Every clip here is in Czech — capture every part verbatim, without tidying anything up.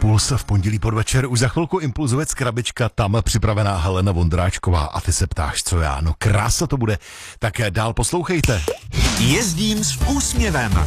Impuls v pondělí podvečer. Už za chvilku Impulzovec krabička, tam připravená Helena Vondráčková. A ty se ptáš, co já? No krása to bude. Tak dál poslouchejte. Jezdím s úsměvem.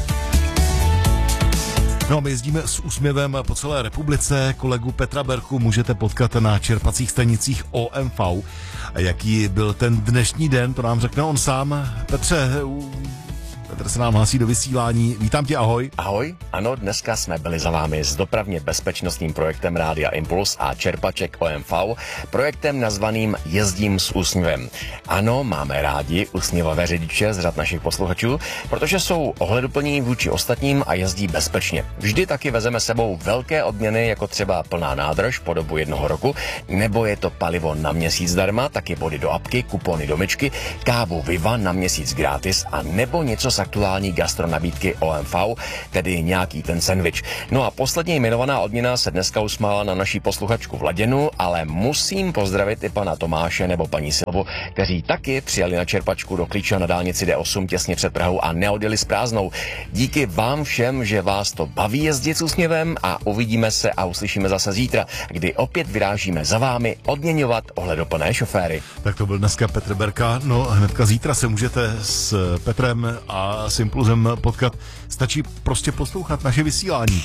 No, my jezdíme s úsměvem po celé republice. Kolegu Petra Berchu můžete potkat na čerpacích stanicích O M V. A jaký byl ten dnešní den, to nám řekne on sám. Petře, Petr se nám hlásí do vysílání. Vítám tě, ahoj. Ahoj, ano, dneska jsme byli za vámi s dopravně bezpečnostním projektem Rádia Impuls a čerpaček O M V, projektem nazvaným Jezdím s úsměvem. Ano, máme rádi usměvavé řidiče z řad našich posluchačů, protože jsou ohleduplní vůči ostatním a jezdí bezpečně. Vždy taky vezeme sebou velké odměny, jako třeba plná nádrž po dobu jednoho roku, nebo je to palivo na měsíc zdarma, taky body do apky, kupony do myčky, kávu Viva na měsíc gratis a nebo něco z aktuální gastronabídky O M V, tedy nějaký ten sendvič. No a posledně jmenovaná odměna se dneska usmála na naší posluchačku Vladěnu, ale musím pozdravit i pana Tomáše nebo paní Silvu, kteří taky přijeli na čerpačku do Klíča na dálnici D osm těsně před Prahou a neodjeli s prázdnou. Díky vám všem, že vás to baví jezdit s úsměvem a uvidíme se a uslyšíme zase zítra, kdy opět vyrážíme za vámi odměňovat ohleduplné šoféry. Tak to byl dneska Petr Berka. No hnedka zítra se můžete s Petrem a s Impulzem potkat. Stačí prostě poslouchat naše vysílání.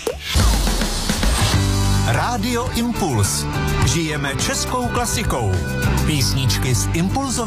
Rádio Impuls. Žijeme českou klasikou. Písničky z Impulzové